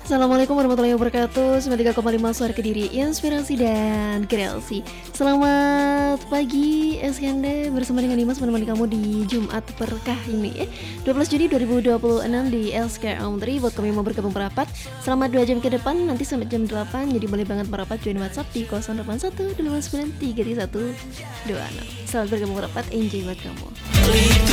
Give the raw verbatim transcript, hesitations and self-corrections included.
Assalamualaikum warahmatullahi wabarakatuh. sembilan puluh tiga koma lima Suara Kediri, inspirasi dan kreasi. Selamat pagi Eskende, bersama dengan Dimas menemani kamu di Jumat berkah ini eh, dua belas Juni dua ribu dua puluh enam di L S K Country. Buat kami yang mau bergabung merapat selama dua jam ke depan, nanti sampai jam delapan. Jadi boleh banget merapat join WhatsApp di nol delapan satu delapan sembilan tiga tiga satu dua enam. Selamat bergabung merapat, enjoy buat kamu.